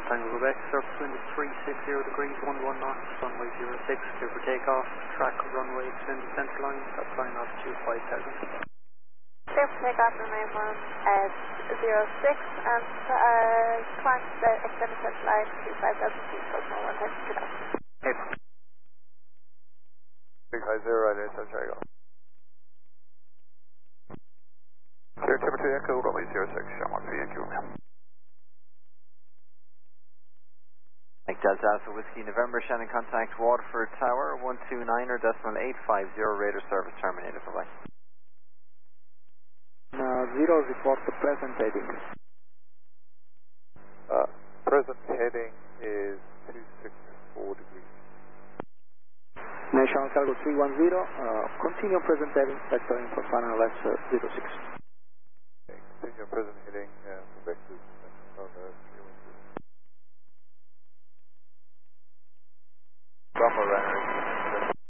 Tango Quebec, surface wind is 360 degrees, 11 knots, runway 06, clear for takeoff, track runway extended center line, stop flying altitude 5,000. Clear for takeoff, runway 06, and climb the extended center line to 5,000 feet, Cosmo 110 to Hey. 350, right there, so try to go. Clear temperature echo, runway 06, Shamrock 3 Yankee Romeo. Mike Delta Alpha Whiskey November, Shannon contact Waterford Tower, 129.850, radar service terminated, bye-bye. 0 report the present heading. Present heading is 264 degrees. National Cargo 310, continue present heading, vector in for final S06. Okay, continue present heading, vectors,